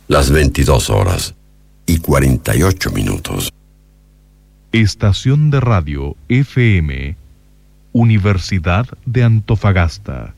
las 22:48. Estación de radio FM, Universidad de Antofagasta.